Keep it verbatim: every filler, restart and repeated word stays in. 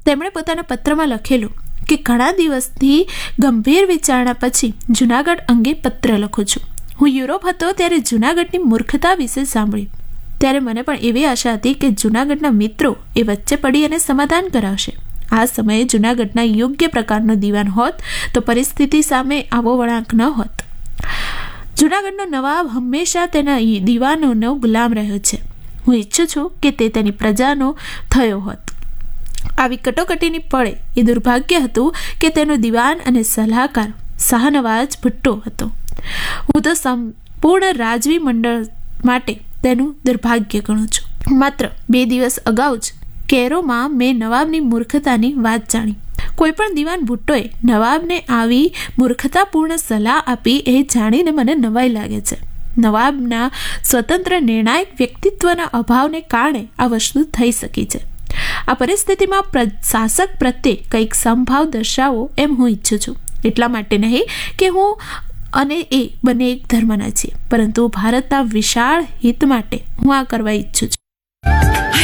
તેમણે પોતાના પત્રમાં લખેલું કે ઘણા દિવસથી ગંભીર વિચારણા પછી જૂનાગઢ અંગે પત્ર લખું છું. હું યુરોપ હતો ત્યારે જૂનાગઢની મૂર્ખતા વિશે સાંભળ્યું. ત્યારે મને પણ એવી આશા હતી કે જૂનાગઢના મિત્રો એ વચ્ચે પડી અને સમાધાન કરાવશે. આ સમયે જૂનાગઢના યોગ્ય પ્રકારનો દીવાન હોત તો પરિસ્થિતિ સામે આવો વળાંક ન હોત. જૂનાગઢનો નવાબ હંમેશા તેના દીવાનોનો ગુલામ રહ્યો છે. હું ઈચ્છું છું કે તે તેની પ્રજાનો થયો હોત. આવી કટોકટીની પળે એ દુર્ભાગ્ય હતું કે તેનો દીવાન અને સલાહકાર શાહનવાજ ભુટ્ટો હતો. હું તો સંપૂર્ણ રાજવી મંડળ માટે તેનું દુર્ભાગ્ય ગણું છું. માત્ર બે દિવસ અગાઉ જ કેરોમાં મેં નવાબની મૂર્ખતાની વાત જાણી. કોઈ પણ દીવાન ભુટ્ટોએ નવાબને આવી મૂર્ખતાપૂર્ણ સલાહ આપી એ જાણીને મને નવાઈ લાગે છે. નવાબના સ્વતંત્ર નિર્ણાયક વ્યક્તિત્વના અભાવને કારણે આ વસ્તુ થઈ શકી છે. આ પરિસ્થિતિમાં શાસક પ્રત્યે કંઈક સમભાવ દર્શાવો એમ હું ઈચ્છું છું. એટલા માટે નહીં કે હું અને એ બંને એક ધર્મના છીએ, પરંતુ ભારતના વિશાળ હિત માટે હું આ કરવા ઈચ્છું છું.